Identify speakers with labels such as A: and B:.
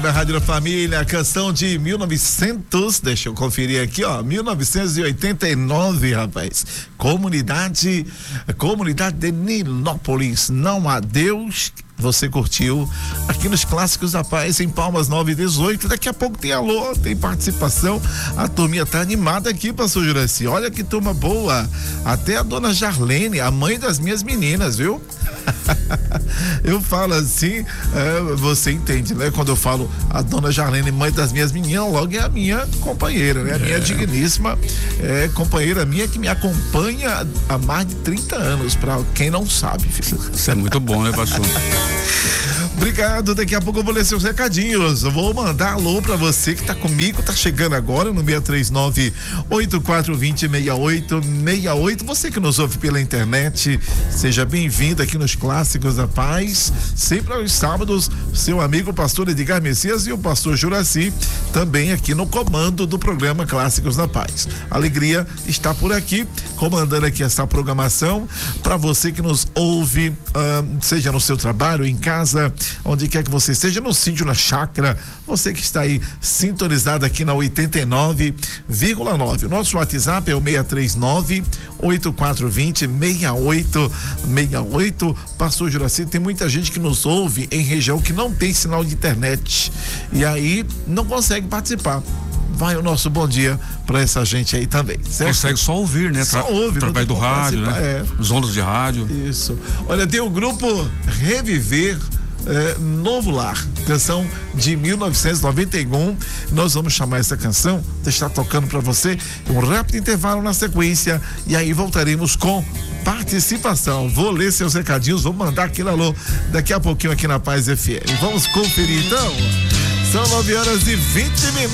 A: Da Rádio da Família, canção de deixa eu conferir aqui, 1989, rapaz. Comunidade de Nilópolis, Não Há Deus. Você curtiu aqui nos Clássicos da Paz, em Palmas 9:18. Daqui a pouco tem alô, tem participação. A turminha tá animada aqui, pastor Juraci. Olha que turma boa. Até a dona Jarlene, a mãe das minhas meninas, viu? Eu falo assim, você entende, né? Quando eu falo a dona Jarlene, mãe das minhas meninas, logo é a minha companheira, né? A minha digníssima companheira minha que me acompanha há mais de 30 anos, pra quem não sabe, filho.
B: Isso é muito bom, né, pastor?
A: Obrigado, daqui a pouco eu vou ler seus recadinhos. Eu vou mandar alô pra você que tá comigo, tá chegando agora no 639-8420-6868. Você que nos ouve pela internet, seja bem-vindo aqui nos Clássicos da Paz. Sempre aos sábados, seu amigo pastor Edgar Messias e o pastor Juraci, também aqui no comando do programa Clássicos da Paz. Alegria está por aqui, comandando aqui essa programação. Pra você que nos ouve, seja no seu trabalho, em casa, onde quer que você esteja, no sítio, na chácara, você que está aí sintonizado aqui na 89,9. O nosso WhatsApp é o 639-8420-6868. Pastor Juraci, tem muita gente que nos ouve em região que não tem sinal de internet e aí não consegue participar. Vai o nosso bom dia para essa gente aí também, certo?
B: Consegue só ouvir, né?
A: Só ouve,
B: através do rádio, né? Os ondas de rádio.
A: Isso. Olha, tem o grupo Reviver Novo Lar, canção de 1991. Nós vamos chamar essa canção, deixar tocando para você, um rápido intervalo na sequência e aí voltaremos com participação. Vou ler seus recadinhos, vou mandar aquele alô daqui a pouquinho aqui na Paz FM. Vamos conferir então. São 9h20.